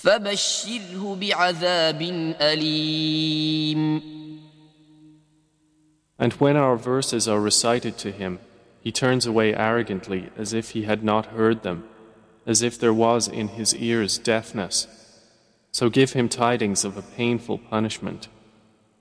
فبشره بعذاب أليم. And when our verses are recited to him, he turns away arrogantly as if he had not heard them, as if there was in his ears deafness. So give him tidings of a painful punishment.